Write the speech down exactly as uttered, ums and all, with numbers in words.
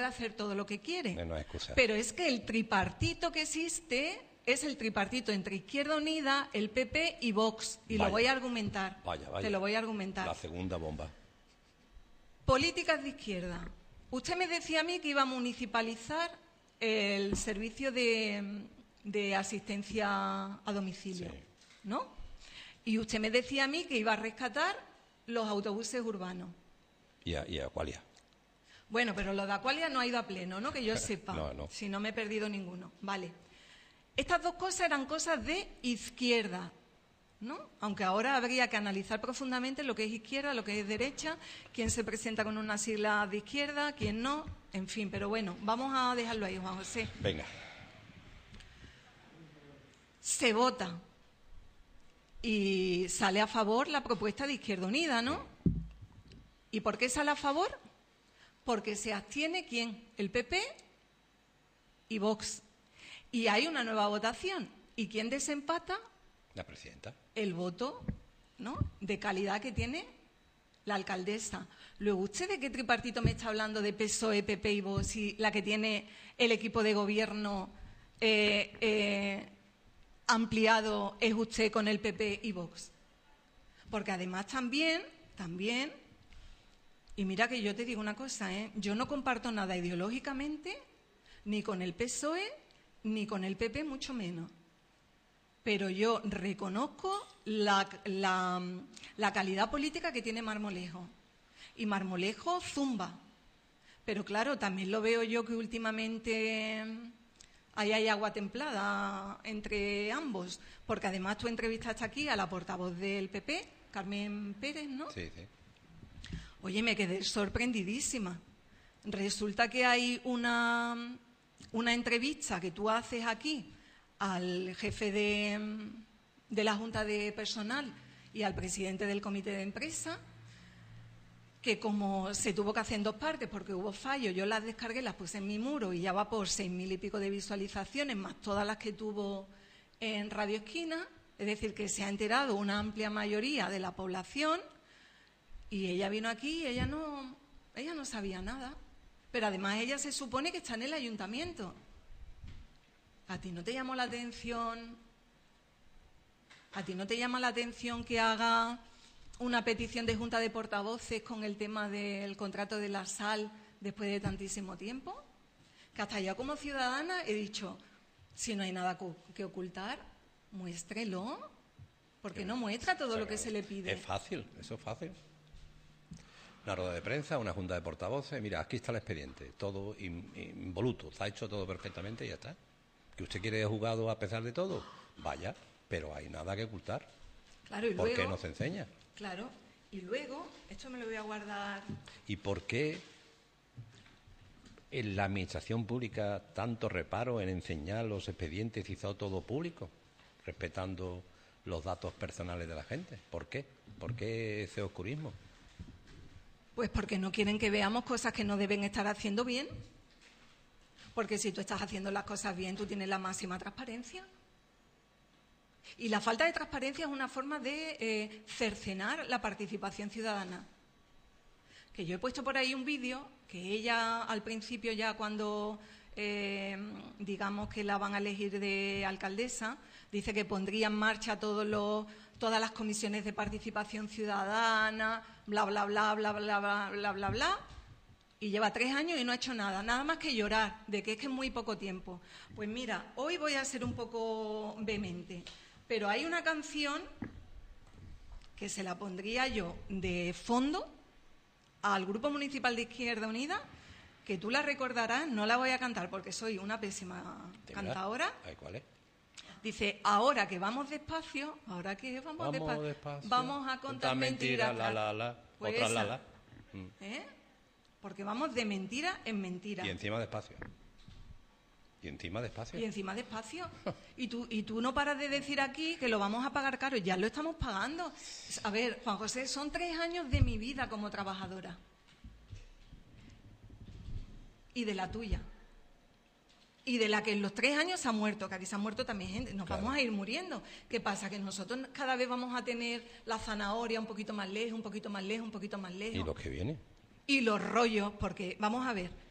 hacer todo lo que quiere. No es excusa. Pero es que el tripartito que existe es el tripartito entre Izquierda Unida, el P P y Vox. Y Vaya. lo voy a argumentar. Vaya, vaya. Te lo voy a argumentar. La segunda bomba. Políticas de izquierda. Usted me decía a mí que iba a municipalizar el servicio de, de asistencia a domicilio, Sí. ¿no? Y usted me decía a mí que iba a rescatar los autobuses urbanos. Y a, y a Aqualia. Bueno, pero lo de Aqualia no ha ido a pleno, ¿no? Que yo sepa. No, no. Si no me he perdido ninguno. Vale. Estas dos cosas eran cosas de izquierda, ¿no? Aunque ahora habría que analizar profundamente lo que es izquierda, lo que es derecha, quién se presenta con una sigla de izquierda, quién no, en fin. Pero bueno, vamos a dejarlo ahí, Juan José. Venga. Se vota y sale a favor la propuesta de Izquierda Unida, ¿no? ¿Y por qué sale a favor? Porque se abstiene, ¿quién? El P P y Vox. Y hay una nueva votación. ¿Y quién desempata? La presidenta. El voto, ¿no?, de calidad que tiene la alcaldesa. Luego, ¿usted de qué tripartito me está hablando? De P S O E, P P y Vox, y la que tiene el equipo de gobierno eh, eh, ampliado es usted con el P P y Vox. Porque además también, también, y mira que yo te digo una cosa, ¿eh? Yo no comparto nada ideológicamente ni con el P S O E ni con el P P, mucho menos. Pero yo reconozco la, la, la calidad política que tiene Marmolejo. Y Marmolejo zumba. Pero claro, también lo veo yo que últimamente ahí hay agua templada entre ambos. Porque además tú entrevistaste aquí a la portavoz del P P, Carmen Pérez, ¿no? Sí, sí. Oye, me quedé sorprendidísima. Resulta que hay una, una entrevista que tú haces aquí al jefe de, de la Junta de Personal y al presidente del comité de empresa, que como se tuvo que hacer en dos partes porque hubo fallos, yo las descargué, las puse en mi muro y ya va por seis mil y pico de visualizaciones, más todas las que tuvo en Radio Esquina, es decir, que se ha enterado una amplia mayoría de la población. Y ella vino aquí y ella no, ella no sabía nada. Pero además ella se supone que está en el ayuntamiento. ¿A ti no te llamó la atención? ¿A ti no te llama la atención que haga una petición de junta de portavoces con el tema del contrato de la sal después de tantísimo tiempo? Que hasta yo como ciudadana he dicho, si no hay nada que ocultar, muéstrelo. Porque no muestra todo lo que se le pide. Es fácil, eso es fácil. Una rueda de prensa, una junta de portavoces, mira, aquí está el expediente, todo in, involuto, está hecho todo perfectamente y ya está. ¿Que usted quiere juzgado a pesar de todo? Vaya, pero hay nada que ocultar. Claro, y ¿Por luego, qué no se enseña? Claro, y luego, esto me lo voy a guardar. ¿Y por qué en la administración pública tanto reparo en enseñar los expedientes y todo público, respetando los datos personales de la gente? ¿Por qué? ¿Por qué ese oscurismo? Pues porque no quieren que veamos cosas que no deben estar haciendo bien. Porque si tú estás haciendo las cosas bien, tú tienes la máxima transparencia. Y la falta de transparencia es una forma de eh, cercenar la participación ciudadana. Que yo he puesto por ahí un vídeo que ella al principio ya cuando eh, digamos que la van a elegir de alcaldesa, dice que pondría en marcha todos los, todas las comisiones de participación ciudadana, bla, bla, bla, bla, bla, bla, bla, bla, bla. Y lleva tres años y no ha hecho nada, nada más que llorar, de que es que es muy poco tiempo. Pues mira, hoy voy a ser un poco vehemente, pero hay una canción que se la pondría yo de fondo al Grupo Municipal de Izquierda Unida, que tú la recordarás, no la voy a cantar porque soy una pésima cantadora. ¿Cuál es? Dice, ahora que vamos despacio, ahora que vamos, vamos despacio, despacio, vamos a contar mentiras. Mentira, la, la, la, pues otra esa, la, la. Mm. ¿Eh? Porque vamos de mentira en mentira. Y encima despacio. Y encima despacio. Y encima despacio. Y tú, y tú no paras de decir aquí que lo vamos a pagar caro. Ya lo estamos pagando. A ver, Juan José, son tres años de mi vida como trabajadora. Y de la tuya. Y de la que en los tres años se ha muerto, que aquí se ha muerto también gente. Nos claro. Vamos a ir muriendo. ¿Qué pasa? Que nosotros cada vez vamos a tener la zanahoria un poquito más lejos, un poquito más lejos, un poquito más lejos. ¿Y los que vienen? Y los rollos, porque, vamos a ver,